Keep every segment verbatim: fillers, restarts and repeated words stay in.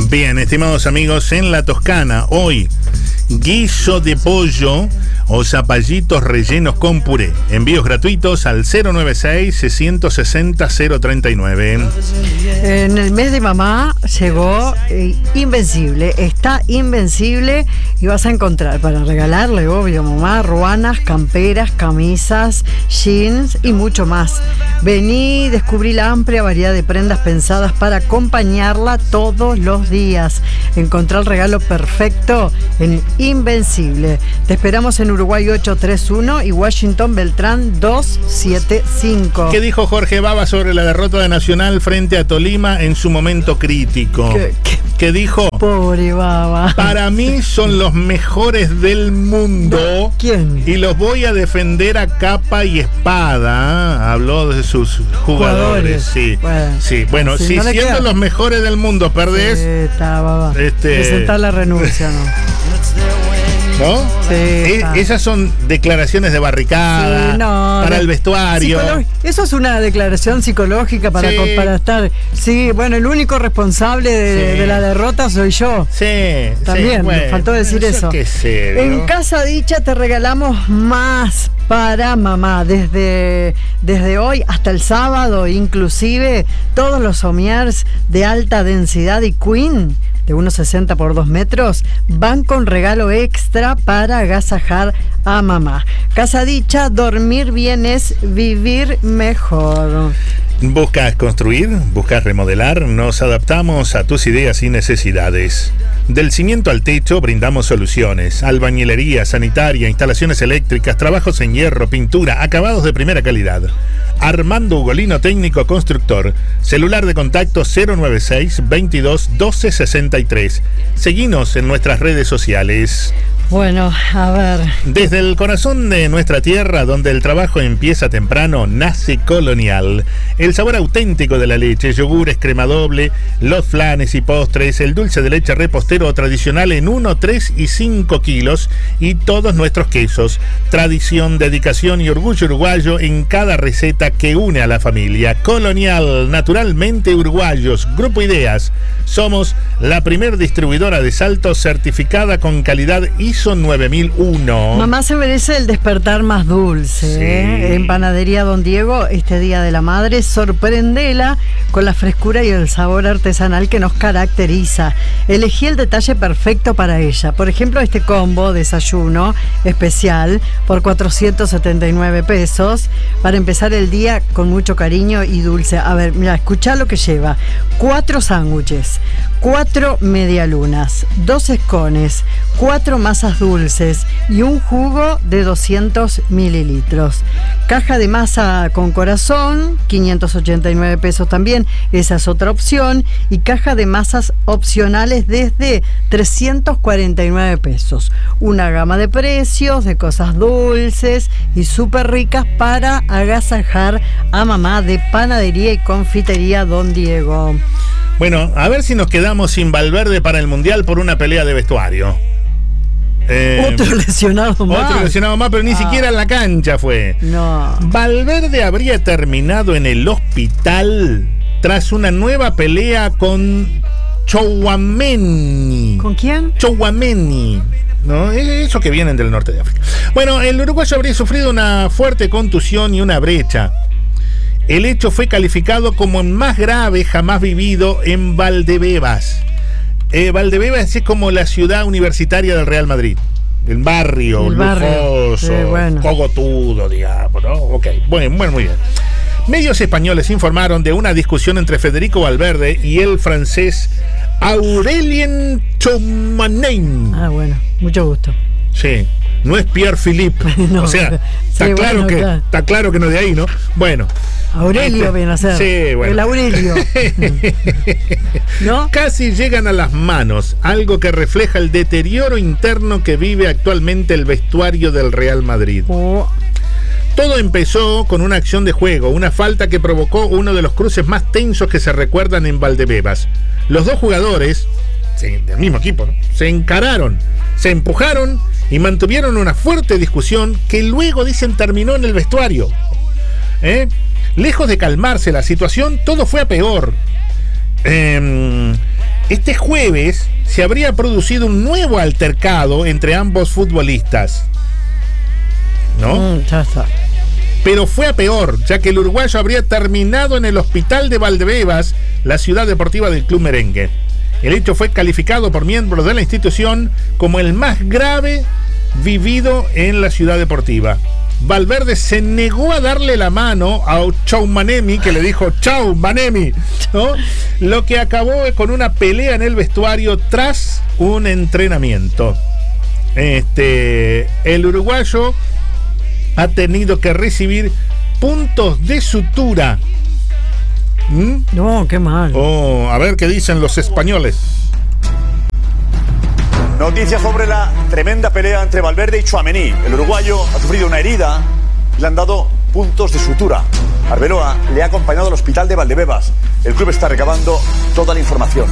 Bien, estimados amigos, en la Toscana, hoy, guiso de pollo o zapallitos rellenos con puré. Envíos gratuitos al cero noventa y seis, seiscientos sesenta, cero treinta y nueve. En el mes de mamá llegó eh, Invencible. Está Invencible y vas a encontrar para regalarle, obvio, mamá, ruanas, camperas, camisas, jeans y mucho más. Vení y descubrí la amplia variedad de prendas pensadas para acompañarla todos los días. Encontrá el regalo perfecto en Invencible. Te esperamos en Uruguay ochocientos treinta y uno y Washington Beltrán doscientos setenta y cinco. ¿Qué dijo Jorge Baba sobre la derrota de Nacional frente a Tolima en su momento crítico? ¿Qué, qué? ¿Qué dijo? Pobre Baba. Para mí son los mejores del mundo. ¿Quién? Y los voy a defender a capa y espada. Habló de sus jugadores. jugadores. Sí, bueno, sí. Bueno, si, si no siendo queda... los mejores del mundo perdés. Sí, está, Baba. Este... Presentar la renuncia, ¿no? ¿No? Sí, es, esas son declaraciones de barricada, sí, no, para de, el vestuario. Eso es una declaración psicológica para, sí. para estar. Sí, bueno, el único responsable de, sí. de la derrota soy yo. Sí. También, sí, bueno, me faltó decir eso. Qué serio. En Casa Dicha te regalamos más para mamá. Desde, desde hoy hasta el sábado, inclusive, todos los somiers de alta densidad y queen de uno sesenta por dos metros van con regalo extra para agasajar a mamá. Casa Dicha, dormir bien es vivir mejor. ¿Buscas construir? ¿Buscas remodelar? Nos adaptamos a tus ideas y necesidades. Del cimiento al techo brindamos soluciones: albañilería, sanitaria, instalaciones eléctricas, trabajos en hierro, pintura, acabados de primera calidad. Armando Ugolino, técnico constructor. Celular de contacto cero noventa y seis, veintidós, doce, sesenta y tres. Seguinos en nuestras redes sociales. Bueno, a ver. Desde el corazón de nuestra tierra, donde el trabajo empieza temprano, nace Colonial. El sabor auténtico de la leche, yogures, crema doble, los flanes y postres, el dulce de leche repostero tradicional en uno, tres y cinco kilos y todos nuestros quesos. Tradición, dedicación y orgullo uruguayo en cada receta que une a la familia. Colonial, naturalmente uruguayos. Grupo Ideas. Somos la primer distribuidora de Salto certificada con calidad I S O nueve mil uno. Mamá se merece el despertar más dulce. Sí. ¿eh? En Panadería Don Diego, este Día de la Madre, sorprendela con la frescura y el sabor artesanal que nos caracteriza. Elegí el detalle perfecto para ella. Por ejemplo, este combo desayuno especial por cuatrocientos setenta y nueve pesos para empezar el día con mucho cariño y dulce. A ver, mira, escuchá lo que lleva. Cuatro sándwiches, cuatro medialunas, dos escones, cuatro masas dulces y un jugo de doscientos mililitros. Caja de masa con corazón, quinientos ochenta y nueve pesos también, esa es otra opción. Y caja de masas opcionales desde trescientos cuarenta y nueve pesos. Una gama de precios, de cosas dulces y súper ricas para agasajar a mamá de Panadería y Confitería Don Diego. Bueno, a ver si nos quedamos sin Valverde para el Mundial por una pelea de vestuario. Eh, otro lesionado más. Otro lesionado más, pero ni ah. siquiera en la cancha fue. No. Valverde habría terminado en el hospital tras una nueva pelea con Tchouaméni. ¿Con quién? Tchouaméni. ¿No? Eso que vienen del norte de África. Bueno, el uruguayo habría sufrido una fuerte contusión y una brecha. El hecho fue calificado como el más grave jamás vivido en Valdebebas. Eh, Valdebebas es como la ciudad universitaria del Real Madrid. El barrio, el barrio. lujoso, sí, bueno. cogotudo, digamos, ¿no? Ok, bueno, bueno, muy bien. Medios españoles informaron de una discusión entre Federico Valverde y el francés Aurélien Tchouaméni. Ah, bueno, mucho gusto. Sí, no es Pierre Philippe. No, o sea, está sí, claro bueno, que claro. está claro que no de ahí, ¿no? Bueno. Aurelio este, viene a ser. Sí, bueno. El Aurelio. ¿No? Casi llegan a las manos, algo que refleja el deterioro interno que vive actualmente el vestuario del Real Madrid. Oh. Todo empezó con una acción de juego, una falta que provocó uno de los cruces más tensos que se recuerdan en Valdebebas. Los dos jugadores, sí, del mismo equipo, ¿no?, se encararon, se empujaron y mantuvieron una fuerte discusión que luego, dicen, terminó en el vestuario. ¿Eh? Lejos de calmarse la situación, todo fue a peor. Eh, Este jueves se habría producido un nuevo altercado entre ambos futbolistas, ¿no? Mm, ya está. Pero fue a peor, ya que el uruguayo habría terminado en el hospital de Valdebebas, la ciudad deportiva del club merengue. El hecho fue calificado por miembros de la institución como el más grave vivido en la ciudad deportiva. Valverde se negó a darle la mano a Chau Manemi, que le dijo Chau Manemi, ¿no? Lo que acabó con una pelea en el vestuario tras un entrenamiento. Este, el uruguayo ha tenido que recibir puntos de sutura. ¿Mm? No, qué mal. Oh, a ver qué dicen los españoles. Noticias sobre la tremenda pelea entre Valverde y Tchouaméni. El uruguayo ha sufrido una herida y le han dado puntos de sutura. Arbeloa le ha acompañado al hospital de Valdebebas. El club está recabando toda la información.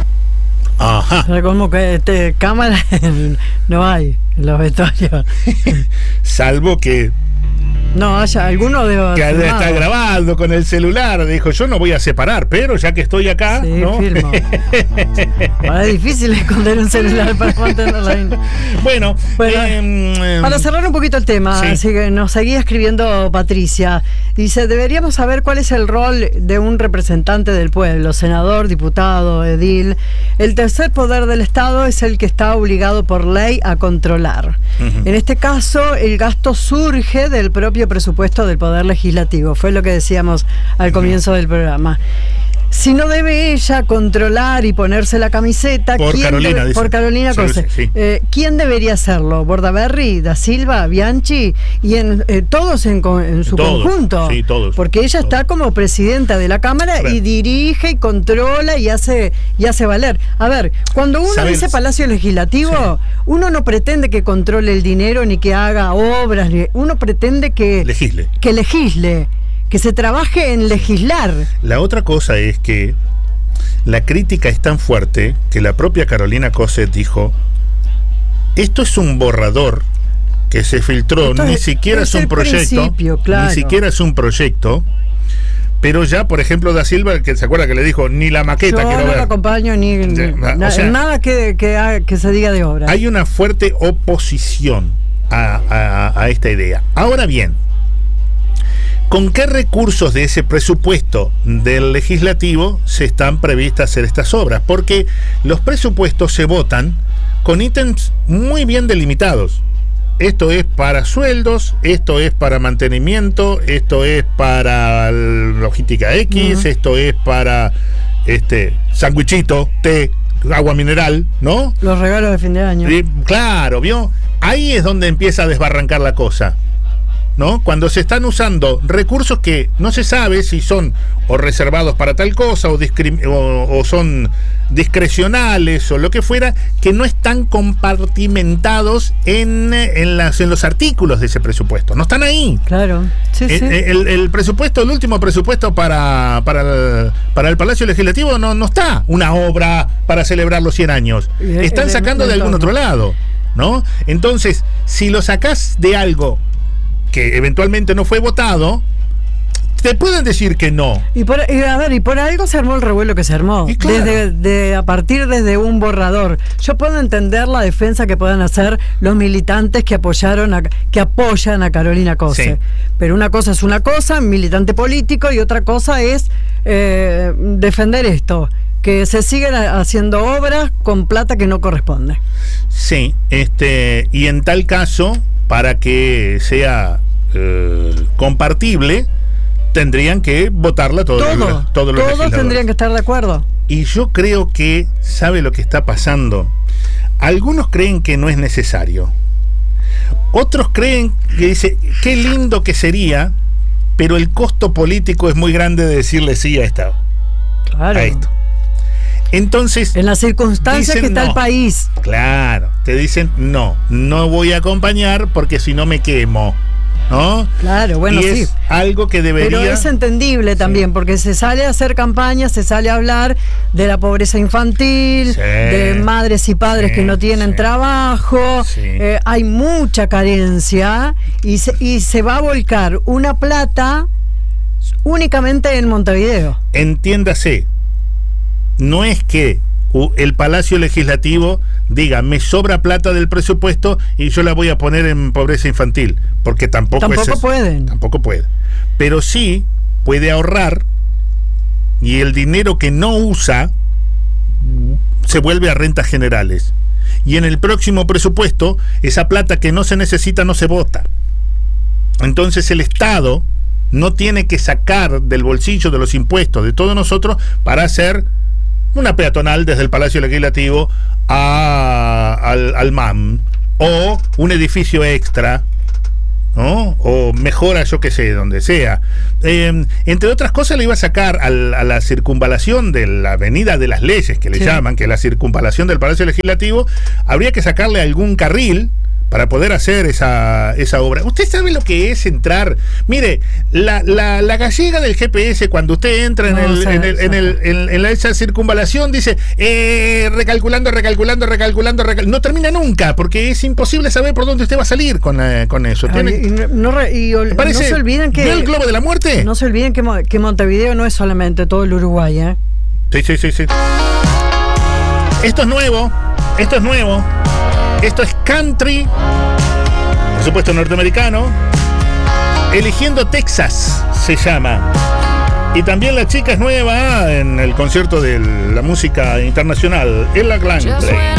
Ajá. O sea, como que este, cámara no hay en los vestuarios. Salvo que No, haya alguno de que está grabando con el celular. Dijo, yo no voy a separar, pero ya que estoy acá, sí, ¿no? filmo. Ahora es difícil esconder un celular para mantenerlo ahí. Bueno, bueno eh, para cerrar un poquito el tema, sí. así que nos seguía escribiendo Patricia. Dice, deberíamos saber cuál es el rol de un representante del pueblo, senador, diputado, edil. El tercer poder del Estado es el que está obligado por ley a controlar. Uh-huh. En este caso, el gasto surge del propio presupuesto del Poder Legislativo. Fue lo que decíamos al comienzo del programa. Si no debe ella controlar y ponerse la camiseta, por ¿quién Carolina, debe, dice. por Carolina Sí, Cose, sí. eh, ¿quién debería hacerlo? ¿Bordaberry, Da Silva, Bianchi? Y en, eh, todos en, en su todos, conjunto. Sí, todos. Porque ella todos. está como presidenta de la Cámara y dirige y controla y hace, y hace valer. A ver, cuando uno ¿Sabes? dice Palacio Legislativo, sí. uno no pretende que controle el dinero ni que haga obras, ni, uno pretende que legisle. que legisle, que se trabaje en legislar. La otra cosa es que la crítica es tan fuerte que la propia Carolina Cosset dijo, esto es un borrador que se filtró, esto ni es, siquiera es, es un proyecto, claro. ni siquiera es un proyecto, pero ya, por ejemplo, Da Silva, que se acuerda que le dijo, ni la maqueta Yo quiero no ver. lo acompaño ni, ni o na, sea, nada que, que, que se diga de obra. Hay una fuerte oposición a, a, a esta idea. Ahora bien, ¿con qué recursos de ese presupuesto del legislativo se están previstas hacer estas obras? Porque los presupuestos se votan con ítems muy bien delimitados. Esto es para sueldos, esto es para mantenimiento, esto es para logística X, uh-huh. esto es para este sándwichito, té, agua mineral, ¿no? Los regalos de fin de año. Y, claro, ¿vio? Ahí es donde empieza a desbarrancar la cosa, ¿no? Cuando se están usando recursos que no se sabe si son o reservados para tal cosa o, discrim- o, o son discrecionales o lo que fuera, que no están compartimentados en, en, las, en los artículos de ese presupuesto. No están ahí. Claro. Sí, el, sí. El, el presupuesto, el último presupuesto para, para, el, para el Palacio Legislativo no, no está una obra para celebrar los cien años. Están sacando de algún otro lado, ¿no? Entonces, si lo sacás de algo que eventualmente no fue votado, te pueden decir que no. Y por, y a ver, y por algo se armó el revuelo que se armó. Claro. Desde de, a partir desde un borrador. Yo puedo entender la defensa que puedan hacer los militantes que apoyaron a, que apoyan a Carolina Cose. Sí. Pero una cosa es una cosa, militante político, y otra cosa es eh, defender esto. Que se siguen haciendo obras con plata que no corresponde. Sí, este, y en tal caso, para que sea eh, compartible, tendrían que votarla todos, Todo, los, todos los todos tendrían que estar de acuerdo. Y yo creo que, ¿sabe lo que está pasando? Algunos creen que no es necesario. Otros creen que dice, qué lindo que sería, pero el costo político es muy grande de decirle sí a esta, claro. a esto. Entonces, en las circunstancias que está no. el país. Claro, te dicen, no, no voy a acompañar porque si no me quemo, ¿no? Claro, bueno, y sí. es algo que debería... Pero es entendible también, sí. porque se sale a hacer campaña, se sale a hablar de la pobreza infantil, sí. de madres y padres sí, que no tienen sí. trabajo, sí. Eh, hay mucha carencia y se, y se va a volcar una plata únicamente en Montevideo. Entiéndase, no es que el Palacio Legislativo diga, me sobra plata del presupuesto y yo la voy a poner en pobreza infantil, porque tampoco, tampoco es, pueden. Tampoco puede. Pero sí puede ahorrar, y el dinero que no usa se vuelve a rentas generales. Y en el próximo presupuesto, esa plata que no se necesita no se vota. Entonces el Estado no tiene que sacar del bolsillo de los impuestos de todos nosotros para hacer una peatonal desde el Palacio Legislativo a, al, al M A M, o un edificio extra, ¿no? O mejora, yo qué sé, donde sea. Eh, entre otras cosas, le iba a sacar al, a la circunvalación de la Avenida de las Leyes, que le sí. llaman, que es la circunvalación del Palacio Legislativo, habría que sacarle algún carril para poder hacer esa, esa obra. ¿Usted sabe lo que es entrar? Mire, la, la, la gallega del G P S, cuando usted entra en, no, el, en, el, en, el, en, en la, esa circunvalación, dice, eh, recalculando, recalculando, recalculando, recalculando, no termina nunca, porque es imposible saber por dónde usted va a salir con, eh, con eso. Ay, ¿Tiene, y no, no, y ol, parece, no se olviden que... ¿vio el globo de la muerte? No se olviden que, que Montevideo no es solamente todo el Uruguay, ¿eh? Sí, sí, sí, sí. Esto es nuevo, esto es nuevo. Esto es country, por supuesto norteamericano. Eligiendo Texas se llama. Y también la chica es nueva en el concierto de la música internacional, Ella Glangley.